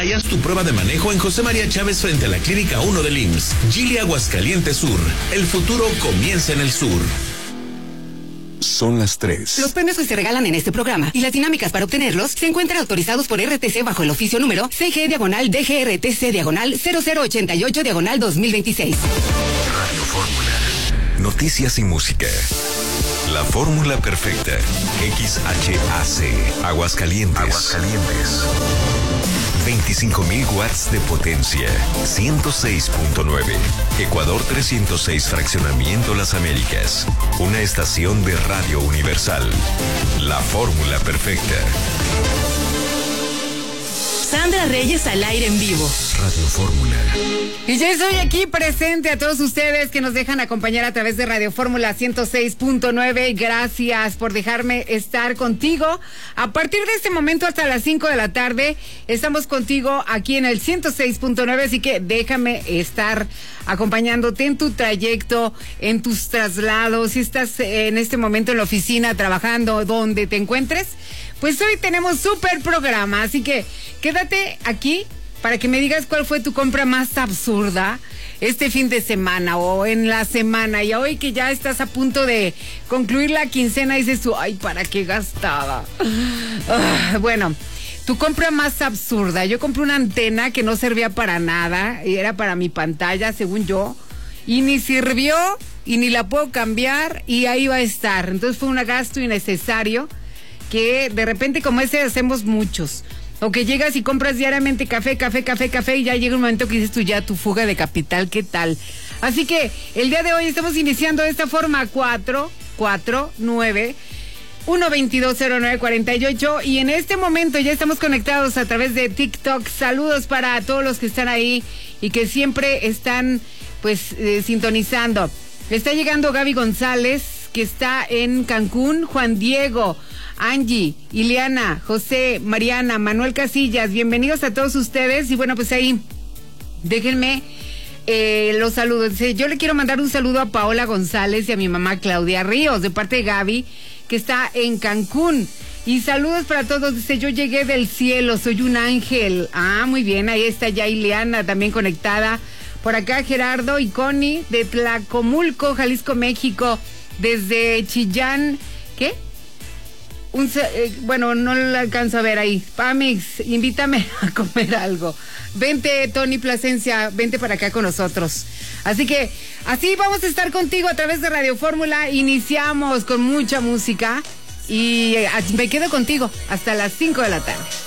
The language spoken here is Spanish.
y haz tu prueba de manejo en José María Chávez frente a la Clínica 1 del IMSS. Gili Aguascalientes Sur. El futuro comienza en el sur. Son las 3. Los premios que se regalan en este programa y las dinámicas para obtenerlos se encuentran autorizados por RTC bajo el oficio número CG/DGRTC/0088/2026. Radio Fórmula. Noticias y música. La fórmula perfecta. XHAC. Aguascalientes. 25,000 watts de potencia. 106.9. Ecuador 306, Fraccionamiento Las Américas. Una estación de Radio Universal. La fórmula perfecta. Sandra Reyes al aire en vivo. Radio Fórmula. Y ya estoy aquí presente a todos ustedes que nos dejan acompañar a través de Radio Fórmula 106.9. Gracias por dejarme estar contigo. A partir de este momento hasta las 5 de la tarde estamos contigo aquí en el 106.9, así que déjame estar acompañándote en tu trayecto, en tus traslados. Si estás en este momento en la oficina trabajando, donde te encuentres, pues hoy tenemos súper programa, así que quédate aquí para que me digas cuál fue tu compra más absurda este fin de semana o en la semana. Y hoy que ya estás a punto de concluir la quincena, dices tú, ay, ¿para qué gastaba? Bueno, tu compra más absurda. Yo compré una antena que no servía para nada, y era para mi pantalla, según yo, y ni sirvió, y ni la puedo cambiar, y ahí va a estar. Entonces fue un gasto innecesario que de repente como ese hacemos muchos. O que llegas y compras diariamente café, y ya llega un momento que dices tú, ya tu fuga de capital, ¿qué tal? Así que el día de hoy estamos iniciando de esta forma: 449-122-0948, y en este momento ya estamos conectados a través de TikTok. Saludos para todos los que están ahí y que siempre están pues sintonizando. Está llegando Gaby González, que está en Cancún, Juan Diego, Angie, Ileana, José, Mariana, Manuel Casillas, bienvenidos a todos ustedes. Y bueno, pues ahí, déjenme los saludos. Yo le quiero mandar un saludo a Paola González y a mi mamá Claudia Ríos, de parte de Gaby, que está en Cancún. Y saludos para todos. Dice, yo llegué del cielo, soy un ángel. Ah, muy bien, ahí está ya Ileana también conectada. Por acá Gerardo y Connie de Tlacomulco, Jalisco, México. Desde Chillán, ¿qué? Bueno, no lo alcanzo a ver ahí. Pamix, invítame a comer algo. Vente, Tony Plasencia, vente para acá con nosotros. Así que, así vamos a estar contigo a través de Radio Fórmula. Iniciamos con mucha música y me quedo contigo hasta las 5 de la tarde.